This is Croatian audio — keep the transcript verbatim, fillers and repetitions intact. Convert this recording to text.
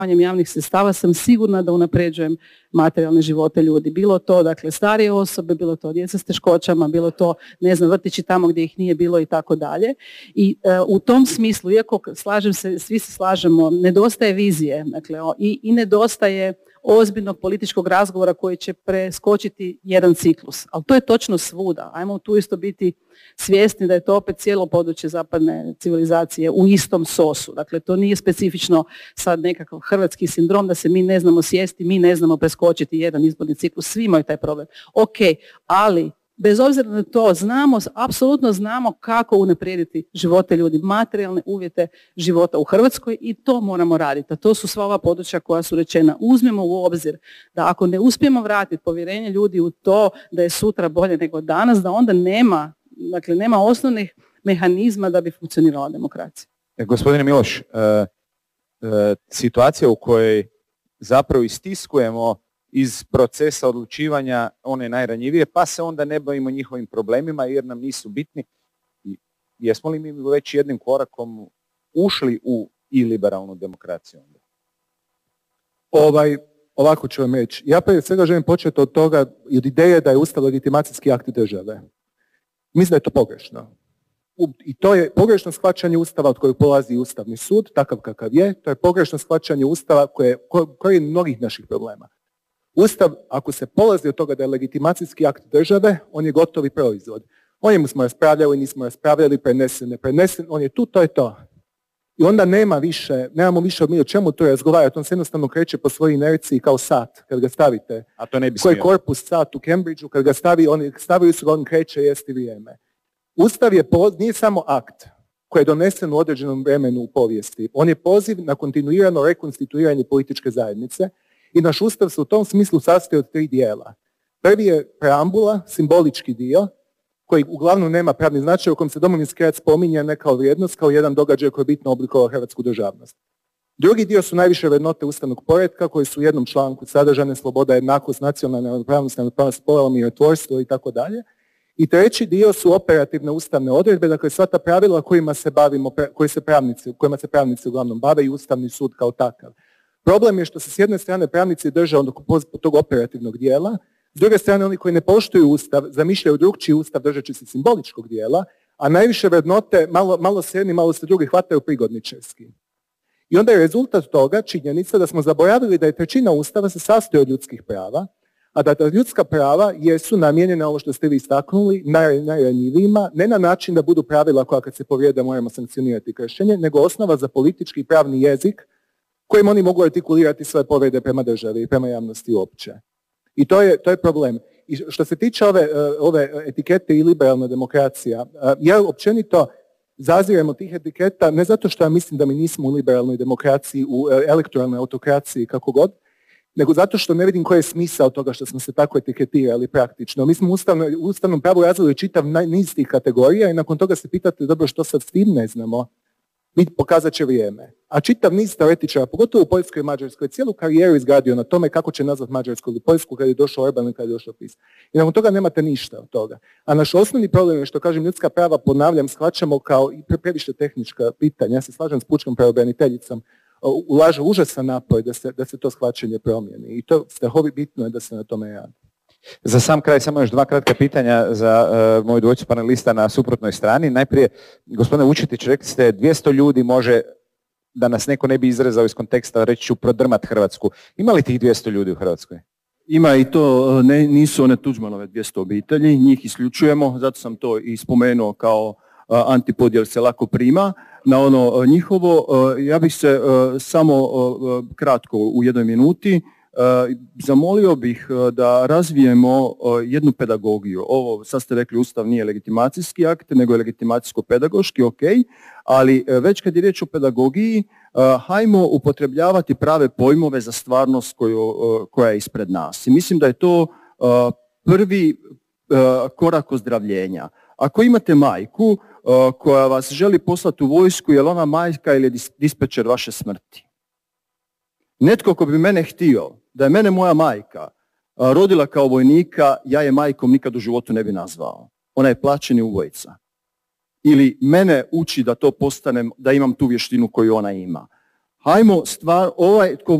javnih sredstava sam sigurna da unapređujem materijalne živote ljudi. Bilo to, dakle, starije osobe, bilo to djeca s teškoćama, bilo to, ne znam, vrtići tamo gdje ih nije bilo i tako dalje. I e, u tom smislu, iako slažem se, svi se slažemo, nedostaje vizije, dakle, o, i, i nedostaje ozbiljnog političkog razgovora koji će preskočiti jedan ciklus. Ali to je točno svuda. Ajmo tu isto biti svjesni da je to opet cijelo područje zapadne civilizacije u istom sosu. Dakle, to nije specifično sad nekakav hrvatski sindrom da se mi ne znamo sjesti, mi ne znamo preskočiti jedan izborni ciklus. Svi imaju taj problem. Ok, ali bez obzira na to znamo, apsolutno znamo kako unaprijediti živote ljudi, materijalne uvjete života u Hrvatskoj i to moramo raditi. A to su sva ova područja koja su rečena. Uzmemo u obzir da ako ne uspijemo vratiti povjerenje ljudi u to da je sutra bolje nego danas, da onda nema, dakle, nema osnovnih mehanizma da bi funkcionirala demokracija. E, gospodine Miloš, e, e, situacija u kojoj zapravo istiskujemo iz procesa odlučivanja one najranjivije, pa se onda ne bavimo njihovim problemima jer nam nisu bitni. Jesmo li mi već jednim korakom ušli u iliberalnu demokraciju? Ovaj, ovako ću vam reći. Ja prije svega želim početi od toga i od ideje da je Ustav legitimacijski akt države. Mislim da je to pogrešno. I to je pogrešno shvaćanje Ustava od kojeg polazi Ustavni sud, takav kakav je. To je pogrešno shvaćanje Ustava koje je mnogih naših problema. Ustav, ako se polazi od toga da je legitimacijski akt države, on je gotovi proizvod. O njemu smo raspravljali, nismo raspravljali, prenesen, ne prenesen, on je tu, to je to. I onda nema više, nemamo više mi o čemu to razgovarati, on se jednostavno kreće po svojoj inerciji kao sat, kad ga stavite. A to ne bi koji korpus sat u Cambridgeu, kad ga stavi, on, stavili su ga, on kreće jesti vrijeme. Ustav je, nije samo akt koji je donesen u određenom vremenu u povijesti, on je poziv na kontinuirano rekonstituiranje političke zajednice. I naš Ustav se u tom smislu sastoji od tri dijela. Prvi je preambula, simbolički dio, koji uglavnom nema pravni značaj, u kojem se Domovinski rat spominje ne kao vrijednost, kao jedan događaj koji je bitno oblikovao hrvatsku državnost. Drugi dio su najviše vrednote ustavnog poretka, koji su u jednom članku sadržane: sloboda, jednakost, nacionalna ravnopravnost, ravnopravnost spolova, mirotvorstvo i tako dalje. I treći dio su operativne ustavne odredbe, dakle sva ta pravila kojima se bavimo, koji se pravnici, kojima se pravnici uglavnom bave i Ustavni sud kao takav. Problem je što se s jedne strane pravnici drže od tog operativnog dijela, s druge strane oni koji ne poštuju Ustav, zamišljaju drugčiji Ustav držeći se simboličkog dijela, a najviše vrednote malo, malo se jedni, malo se drugi hvataju prigodničarski. I onda je rezultat toga činjenica da smo zaboravili da je trećina Ustava se sastoji od ljudskih prava, a da ta ljudska prava jesu namijenjena, ovo što ste vi istaknuli, naj, najranjivijima, ne na način da budu pravila koja kad se povrijede moramo sankcionirati kršenje, nego osnova za politički i pravni jezik kojim oni mogu artikulirati svoje povrede prema državi i prema javnosti uopće. I to je, to je problem. I što se tiče ove, ove etikete i liberalna demokracija, ja općenito zazirem od tih etiketa ne zato što ja mislim da mi nismo u liberalnoj demokraciji, u elektoralnoj autokraciji, kako god, nego zato što ne vidim koji je smisao toga što smo se tako etiketirali praktično. Mi smo u ustavnom, ustavnom pravu razvili čitav niz tih kategorija i nakon toga se pitate dobro što sad s tim ne znamo. Mi pokazat će vrijeme. A čitav niz teoretičara, pogotovo u Poljskoj i Mađarskoj, cijelu karijeru izgradio na tome kako će nazvat Mađarsku ili Poljsku kad je došao Orban i kad je došao PiS. I nakon toga nemate ništa od toga. A naš osnovni problem je što, kažem, ljudska prava, ponavljam, shvaćamo kao i previše tehnička pitanja. Ja se slažem s pučkom pravobraniteljicom, ulaže užasan napor da se, da se to shvaćanje promijeni. I to strahovi bitno je da se na tome radi. Za sam kraj samo još dva kratka pitanja za uh, moju dvojicu panelista na suprotnoj strani. Najprije, gospodine Vučetić, rekli ste dvjesto ljudi može, da nas neko ne bi izrezao iz konteksta, reći ću prodrmat Hrvatsku. Ima li tih dvjesto ljudi u Hrvatskoj? Ima i to, ne, nisu one Tuđmanove dvjesto obitelji, njih isključujemo, zato sam to i spomenuo kao uh, antipod jer se lako prima. Na ono uh, njihovo, uh, ja bih se uh, samo uh, kratko u jednoj minuti Uh, zamolio bih uh, da razvijemo uh, jednu pedagogiju. Ovo, sad ste rekli, Ustav nije legitimacijski akt, nego je legitimacijsko-pedagoški, ok, ali uh, već kad je riječ o pedagogiji, uh, hajmo upotrebljavati prave pojmove za stvarnost koju, uh, koja je ispred nas. I mislim da je to uh, prvi uh, korak ozdravljenja. Ako imate majku uh, koja vas želi poslati u vojsku, je li ona majka ili dis- dispečer vaše smrti? Netko ko bi mene htio da je mene moja majka rodila kao vojnika, ja je majkom nikad u životu ne bi nazvao. Ona je plaćeni ubojica. Ili mene uči da to postanem, da imam tu vještinu koju ona ima. hajmo stvar, ovaj tko